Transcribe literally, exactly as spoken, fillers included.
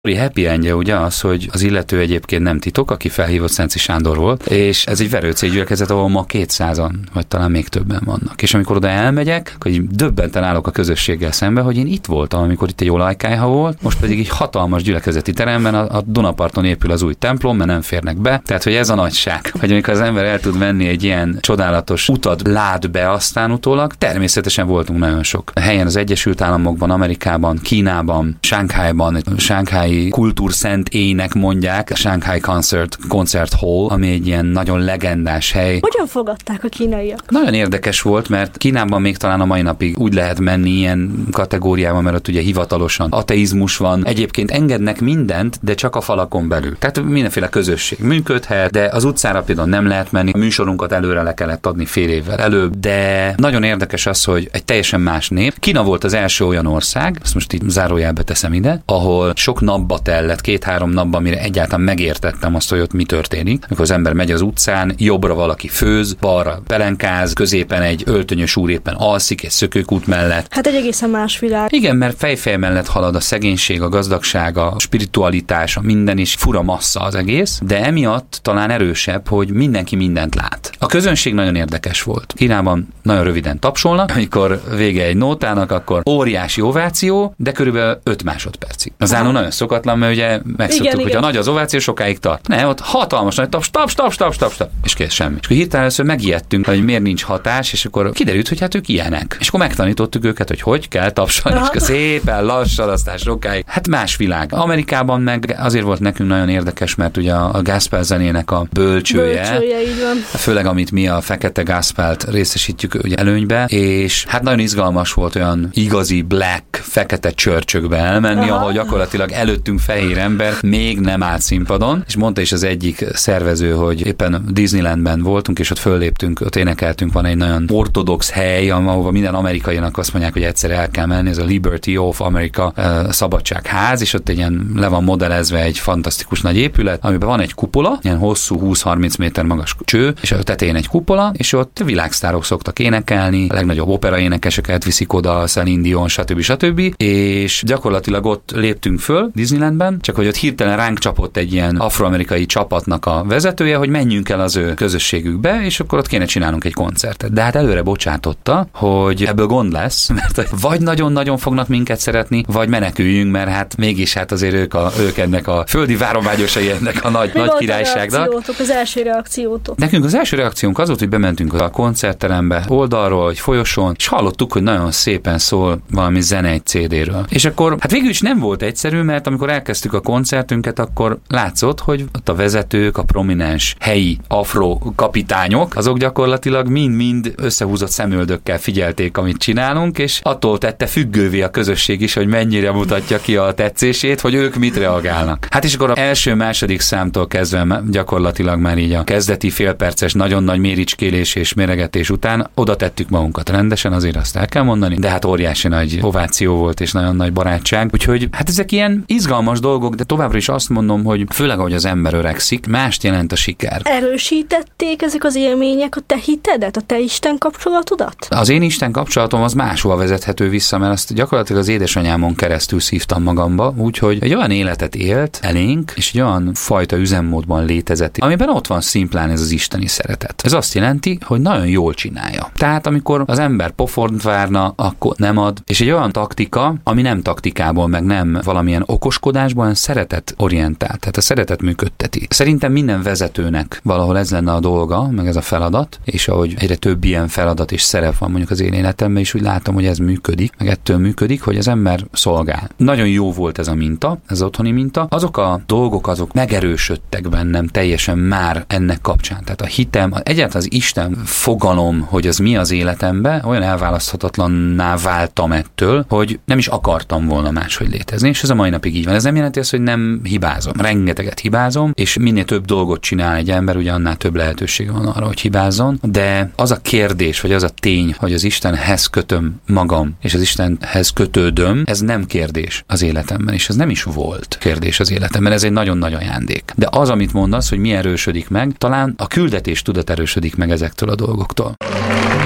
happy endje ugye az, hogy az illető egyébként nem titok, aki felhívott Szenci Sándor volt, és ez egy verőcég gyülekezet, ahol ma kétszázan, vagy talán még többen vannak. És amikor oda elmegyek, akkor így döbbenten állok a közösséggel szembe, hogy én itt voltam, amikor itt egy olajkályha volt, most pedig egy hatalmas gyülekezeti teremben a, a Dunaparton épül az új templom, mert nem férnek be. Tehát, hogy ez a nagyság, hogy amikor az ember el tud venni egy ilyen csodálatos utat, lát be aztán utólag, természetesen voltunk nagyon sok helyen az Egyesült Államokban, Amerikában, Kínában, Sánkhájban, Sánkhái kultúrszent ének mondják, a Shanghai Concert, Concert Hall, ami egy ilyen nagyon legendás hely. Hogyan fogadták a kínaiak? Nagyon érdekes volt, mert Kínában még talán a mai napig úgy lehet menni ilyen kategóriában, mert ott ugye hivatalosan ateizmus van. Egyébként engednek mindent, de csak a falakon belül. Tehát mindenféle közösség működhet, de az utcára például nem lehet menni. A műsorunkat előre le kellett adni fél évvel előbb, de nagyon érdekes az, hogy egy teljesen más nép. Kína volt az első olyan ország, ezt most itt zárójelbe teszem ide, ahol sok napba tellett, két-három napban, mire egyáltalán megértettem azt, hogy ott mi történik. Amikor az ember megy az utcán, jobbra valaki főz, balra pelenkáz, középen egy öltönyös úr éppen alszik, egy szökőkút mellett. Hát egy egészen más világ. Igen, mert fejfej mellett halad a szegénység, a gazdagság, a spiritualitás, a minden is, fura massza az egész, de emiatt talán erősebb, hogy mindenki mindent lát. A közönség nagyon érdekes volt. Kínában nagyon röviden tapsolnak, amikor vége egy nótának, akkor óriási ováció, de körülbelül öt másodpercig. Az álló nagyon szokatlan, mert ugye megszoktuk, hogy igen. A nagy az ováció sokáig tart. Ne, ott hatalmas nagy taps, taps, taps, taps, taps, taps, és kész, semmi. És akkor hirtelen először megijedtünk, hogy miért nincs hatás, és akkor kiderült, hogy hát ők ilyenek. És akkor megtanítottuk őket, hogy hogy kell tapsolni, és akkor szépen lassan, aztán sokáig. Hát más világ. Amerikában meg azért volt nekünk nagyon érdekes, mert ugye a gospel zenének a bölcsője, bölcsője így van. Főleg amit mi a fekete gospelt részesítjük ugye előnybe, és hát nagyon izgalmas volt olyan igazi black, fekete csörcsökbe elmenni, aha. Ahol gyakorlatilag előttünk fehér ember még nem állt színpadon, és mondta is az egyik szervező, hogy éppen Disneylandben voltunk, és ott fölléptünk, ott énekeltünk, van egy nagyon ortodox hely, ahova minden amerikainak azt mondják, hogy egyszer el kell menni, ez a Liberty of America uh, szabadságház, és ott egy ilyen le van modellezve egy fantasztikus nagy épület, amiben van egy kupola, ilyen hosszú húsz-harminc méter magas cső, és a tetején egy kupola, és ott világsztárok szoktak énekelni, a legnagyobb operaénekeseket viszik oda, Celine Dion, stb. stb. És gyakorlatilag ott léptünk föl Disneylandben, csak hogy ott hirtelen ránk csapott egy ilyen afroamerikai csapatnak a vezetője, hogy menjünk el az ő közösségükbe, és akkor ott kéne csinálnunk egy koncertet. De hát előre bocsátotta, hogy ebből gond lesz, mert vagy nagyon-nagyon fognak minket szeretni, vagy meneküljünk, mert hát mégis hát azért ők, a, ők ennek a földi várományosai ennek a nagy, nagy királyságnak. Az első reakciótok? Nekünk az első reakciónk az volt, hogy bementünk a koncertterembe oldalról, vagy folyosón, és hallottuk, hogy nagyon szépen szól valami zene egy cé dé-ről. És akkor hát végül is nem volt egyszerű, mert amikor elkezdtük a koncertünket, akkor látszott, hogy ott a vezetők, a prominens helyi afro kapitányok, azok gyakorlatilag mind-mind összehúzott szemöldökkel figyelték, amit csinálunk, és attól tette függővé a közösség is, hogy mennyire mutatja ki a tetszését, hogy ők mit reagálnak. Hát és akkor az első-második számtól kezdve gyakorlatilag már így a kezdeti félperces nagyon nagy méricskélés és méregetés után oda tettük magunkat rendesen, azért azt el kell mondani, de hát óriási nagy ováció volt és nagyon nagy barátság. Úgyhogy hát ezek ilyen izgalmas dolgok, de továbbra is azt mondom, hogy főleg, ahogy az ember öregszik, mást jelent a siker. Erősítették ezek az élmények a te hitedet, a te Isten kapcsolatodat? Az én Isten kapcsolatom az máshova vezethető vissza, mert azt gyakorlatilag az édesanyámon keresztül szívtam magamba, úgyhogy egy olyan életet élt elénk, és egy olyan fajta üzemmódban létezett, amiben ott van szimplán ez az isteni szeretet. Ez azt jelenti, hogy nagyon jól csinálja. Tehát amikor az ember pofont várna, akkor nem ad, és egy olyan taktika, ami nem taktikából, meg nem valamilyen okoskodásból, hanem szeretet orientált, tehát a szeretet működteti. Szerintem minden vezetőnek valahol ez lenne a dolga, meg ez a feladat, és ahogy egyre több ilyen feladat és szerep van mondjuk az én életemben, és úgy látom, hogy ez működik, meg ettől működik, hogy az ember szolgál. Nagyon jó volt ez a minta, ez az otthoni minta. Azok a dolgok, azok megerősödtek bennem teljesen már ennek kapcsán. Tehát a hitem, egyáltalán az Isten fogalom, hogy az mi az életemben, olyan elválaszthatatlanná váltam ettől, hogy nem is akartam volna máshogy létezni, és ez a mai napig így van. Ez nem jelenti azt, hogy nem hibázom. Rengeteget hibázom, és minél több dolgot csinál egy ember, ugye annál több lehetőség van arra, hogy hibázzon, de az a kérdés, vagy az a tény, hogy az Istenhez kötöm magam, és az Istenhez kötődöm, ez nem kérdés az életemben, és ez nem is volt kérdés az életemben, ez egy nagyon nagy ajándék. De az, amit mondasz, hogy mi erősödik meg, talán a küldetés tudat erősödik meg ezektől a dolgoktól.